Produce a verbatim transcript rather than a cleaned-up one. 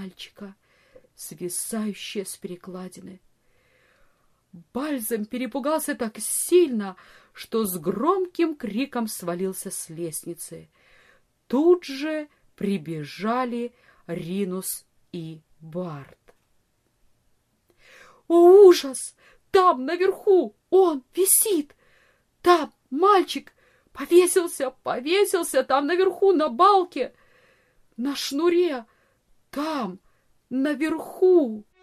мальчика, свисающее с перекладины. Бальзам перепугался так сильно, что с громким криком свалился с лестницы. Тут же прибежали Ринус и Барт. «О, ужас! Там, наверху, он висит! Там мальчик повесился, повесился там наверху на балке, на шнуре, там, наверху!»